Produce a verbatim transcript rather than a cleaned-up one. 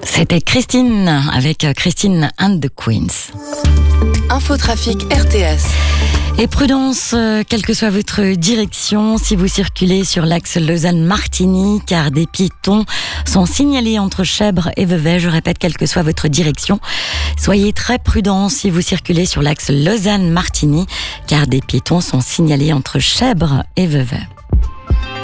C'était Christine avec Christine and the Queens. Infotrafic R T S. Et prudence, euh, quelle que soit votre direction, si vous circulez sur l'axe Lausanne-Martigny, car des piétons sont signalés entre Chèvres et Vevey. Je répète, quelle que soit votre direction, soyez très prudents si vous circulez sur l'axe Lausanne-Martigny, car des piétons sont signalés entre Chèvres et Vevey.